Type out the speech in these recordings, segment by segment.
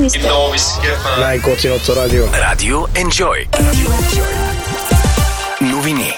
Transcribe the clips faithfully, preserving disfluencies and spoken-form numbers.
сте. Най-готиното радио. Радио Enjoy. Радио Enjoy. Новини.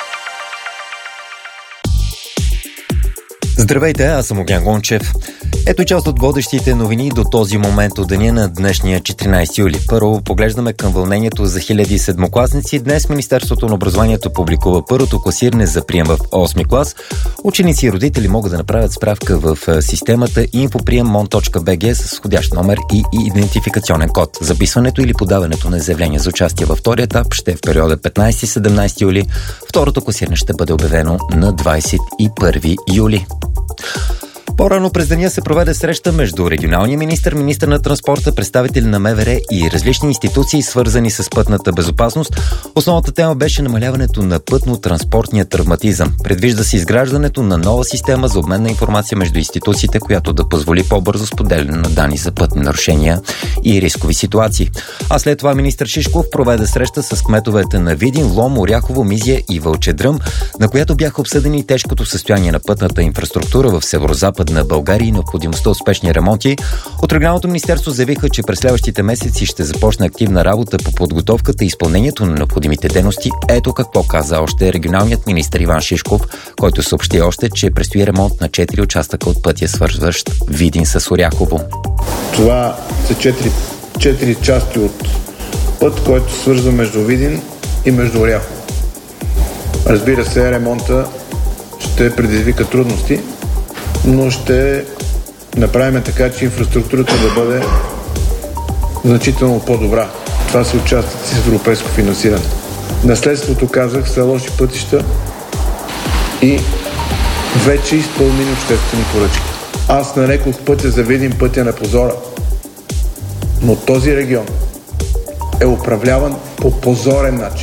Здравейте, аз съм Огнян Гончев. Ето част от водещите новини до този момент от деня на днешния четиринайсети юли. Първо поглеждаме към вълнението за хиляди седмокласници. Днес Министерството на образованието публикува първото класиране за прием в осми клас. Ученици и родители могат да направят справка в системата инфоприем мон точка би джи с входящ номер и идентификационен код. Записването или подаването на изявление за участие във втория етап ще е в периода петнайсети-седемнайсети юли. Второто класиране ще бъде обявено на двайсет и първи юли. По-рано през деня се проведе среща между регионалния министър, министър на транспорта, представители на МВР и различни институции, свързани с пътната безопасност. Основната тема беше намаляването на пътно-транспортния травматизъм. Предвижда се изграждането на нова система за обмен на информация между институциите, която да позволи по-бързо споделяне на данни за пътни нарушения и рискови ситуации. А след това министър Шишков проведе среща с кметовете на Видин, Лом, Оряхово, Мизия и Вълчедръм, на която бяха обсъдени тежкото състояние на пътната инфраструктура в северозапад на България и необходимостта от спешни ремонти. От регионалното министерство заявиха, че през следващите месеци ще започне активна работа по подготовката и изпълнението на необходимите дейности. Ето какво каза още регионалният министър Иван Шишков, който съобщи още, че предстои ремонт на четири участъка от пътя, свързващ Видин с Оряхово. Това са четири, четири части от път, който свързва между Видин и между Оряхово. Разбира се, ремонта ще предизвика трудности, но ще направим така, че инфраструктурата да бъде значително по-добра. Това са участъци с европейско финансиране. Наследството, казах, са лоши пътища и вече изпълнени обществени поръчки. Аз нарекох пътя за Видин пътя на позора, но този регион е управляван по позорен начин.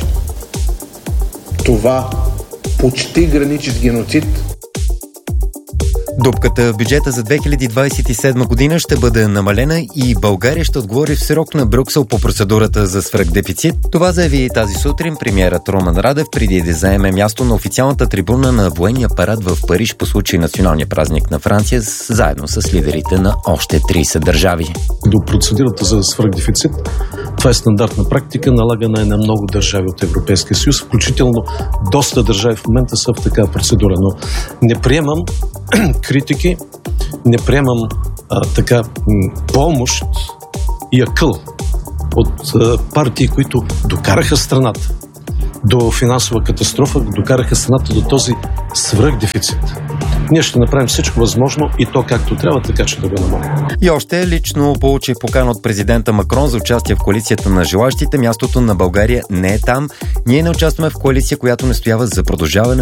Това почти граничи с геноцид. Дупката в бюджета за две хиляди двайсет и седма година ще бъде намалена и България ще отговори в срок на Брюксел по процедурата за свръхдефицит. Това заяви тази сутрин премиерът Румен Радев преди да заеме място на официалната трибуна на военния парад в Париж по случай националния празник на Франция, заедно с лидерите на още трийсет държави. До процедурата за свръхдефицит, това е стандартна практика, налагана е на много държави от Европейския съюз, включително доста държави в момента са в такава процедура, но не приемам критики, не приемам а, така м- помощ и акъл от а, партии, които докараха страната до финансова катастрофа, докараха страната до този свръхдефицит. Ние ще направим всичко възможно и то както трябва, така ще да го намалим. И още лично получих покана от президента Макрон за участие в коалицията на желащите. Мястото на България не е там. Ние не участваме в коалиция, която настоява за продължаване